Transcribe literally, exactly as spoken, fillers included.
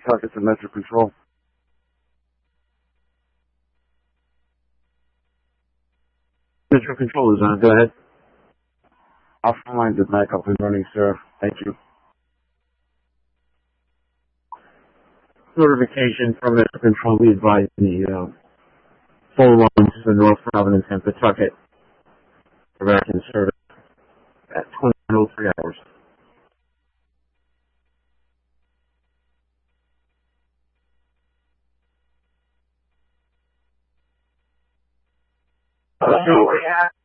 Talk to Metro Control. Metro Control is on. Go ahead. Off the lines is back up and running, sir. Thank you. Notification from Metro Control. We advise the uh, phone lines for North Providence and Pawtucket are back in service at twenty-one oh three hours. Uh,